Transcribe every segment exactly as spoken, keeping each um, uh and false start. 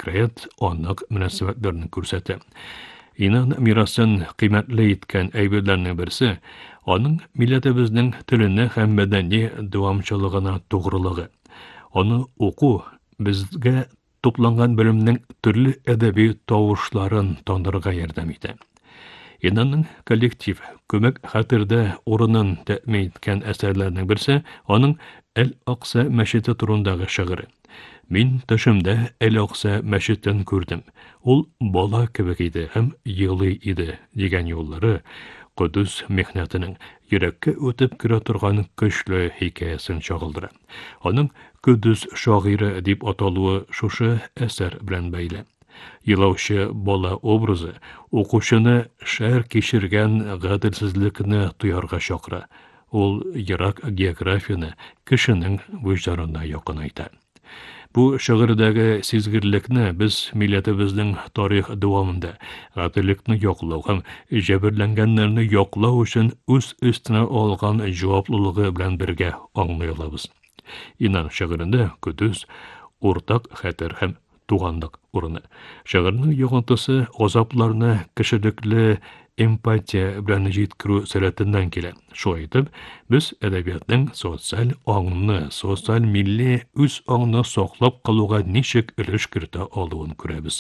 зикрият, онлык мөнәсәбәтләрен күрсәтә. Инан мирасын кыйммәтле иткән әйберләрнең берсе аның милләтебезнең теленә һәм мәдәни дәвамчылыгына тугрылыгы. Аны уку безгә тупланган белемнең төрле әдәби тавышларын танырга ярдәм итә. Инанның коллектив күмәк хәтердә урынын тәэмин иткән әсәрләрнең берсе аның Әл-Акса мәчете турындагы шигыре. Мин төшемдә Әл-Акса мәчетен күрдем. Ул бала кебек иде һәм йылый иде дигән юллары Кудус мехнәтенең йөрәккә үтеп керә торган көчле хикәясен чагылдыра. Аның Кудус шагыйре дип аталуы шушы әсәр белән бәйле. Елаучы бала образы укучыны шәр кичергән гаделсезлекне туярга чакыра. Ул ерак географияны кешенең вөҗданына якынайта. Бу шигырьдәге сизгерлекне без милләтебезнең тарих дәвамында гаделлекне яклау һәм җәберләнгәннәрне яклау өчен үз өстенә алган җаваплылыгы белән бергә аңлый алабыз. Инан шигырендә Кудус уртак хәтер һәм туганлык урыны. Шигырьнең йогынтысы газапларны кешелекле эмпатия белән җиткерү сәләтеннән килә. Шулай итеп, без әдәбиятның социаль аңны, социаль милли үз аңны саклап калуга ничек өлеш кертә алуын күрәбез.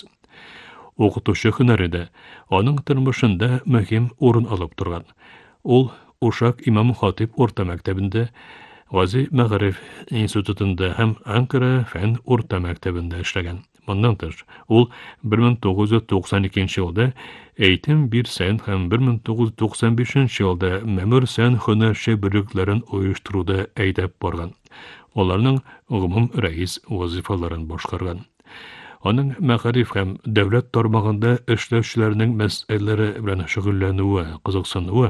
Укытучы һөнәрендә аның тормышында мөһим урын алып торган. Ул Ушак Имам Хатип орта мәктәбендә, Гази Мәгариф институтында һәм Анкара фән орта мәктәбендә эшләгән. Моннан тыш, ул бер мең тугыз йөз туксан икенче елда әйтем бирсән һәм бер мең тугыз йөз туксан бишенче елда мәмүрсән һөнәрче бүлекләрен оештыруда әйдәп барган. Аларның гомум рәис вазифаларын башкарган. Аның мәгариф һәм дәүләт тармагында эшләүчеләрнең мәсьәләләре белән шөгыльләнүе, кызыксынуы,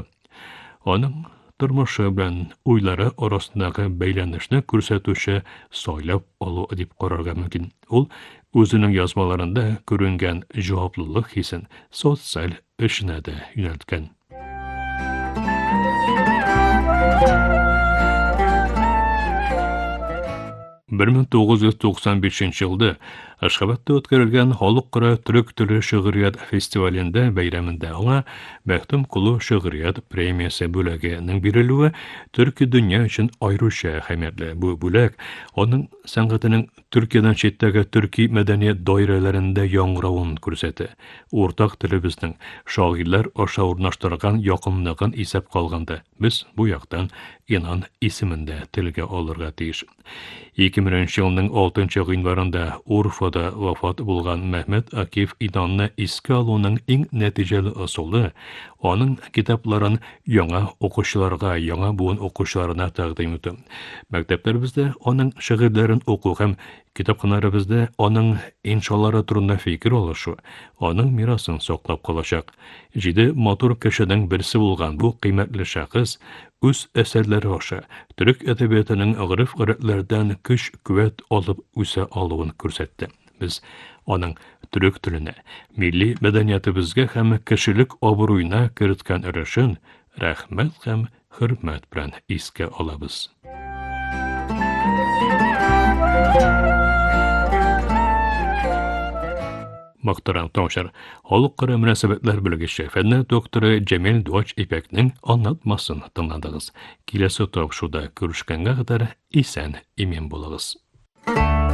аның тормышы белән уйлары арасындагы бәйләнешне күрсәтүче сайлап алу дип карарга мөмкин. Ул үзенең язмаларында күренгән җаваплылык хисен социаль эшенә дә юнәлткән. бер мең тугыз йөз туксан бишенче елда Ашхабадта үткәрелгән Халыкара төрек теле шигърият фестивалендә бәйрәмендә аңа Мәхтүм Кулу шигърият премиясе бүләгенең бирелүе төрки дөнья өчен аеруча әһәмиятле. Бу бүләк аның сәнгатенең Төркиядән читтәге төрки мәдәният даирәләрендә яңгыравын күрсәтә. Уртак телебезнең шагыйрьләр аша урнаштырган якынлыгын исәпкә алганда, без бу яктан Инан исемендә телгә алырга тиеш. ике мең беренче елның алтынчы гыйнварында Урфада вафат булган Мәхмәт Акиф Инанны искә алуның иң нәтиҗәле ысулы аның китапларын яңа укучыларга, яңа буын укучыларына тәкъдим итү. Мәктәпләребездә аның шигырьләрен уку һәм китапханәләребездә аның иншалары турында фикер алышу, аның мирасын саклап калачак. Җиде матур кешенең берсе булган бу кыйммәтле шәхес үз әсәрләре аша төрек әдәбиятының гырыф-гадәтләрдән көч-куәт алып үсә алуын күрсәтте. Без аның төрек теленә, милли мәдәниятебезгә һәм кешелек абруена керткән өлешен рәхмәт һәм хөрмәт белән искә алабыз. Мактарам таңшар, халыкара мөнәсәбәтләр белгече, фәннәр докторы Җәмил Дуач Ипәкнең аңлатмасын тыңладыгыз. Киләсе ток-шоуда күрешкәнгә кадәр исән имин булыгыз.